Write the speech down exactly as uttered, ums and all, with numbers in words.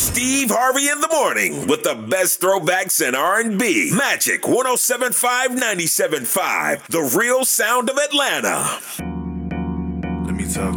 Steve Harvey in the morning with the best throwbacks in R and B. Magic one oh seven point five, ninety-seven point five, the real sound of Atlanta.